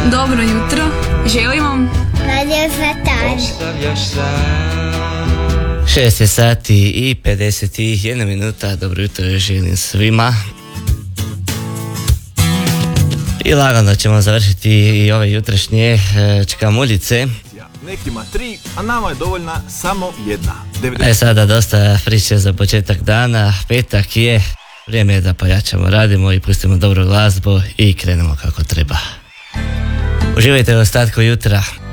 Dobro jutro, želim vam Radio Zlatar. 6 je sati i 51 minuta. Dobro jutro želim svima. I lagano ćemo završiti i ove jutrašnje čkamuljice. Nekima 3, a nama je dovoljna samo jedna. Sada dosta priče za početak dana. Petak je, vrijeme je da pojačamo, radimo i pustimo dobru glazbu i krenemo kako treba. Uživajte u ostatku jutra.